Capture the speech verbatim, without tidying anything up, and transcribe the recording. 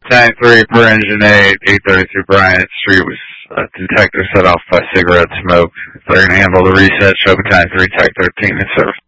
Tank three per engine eight, eight thirty-two Bryant Street was a detector set off by cigarette smoke. If they're going to handle the reset, show Tank three, Tech thirteen, et cetera.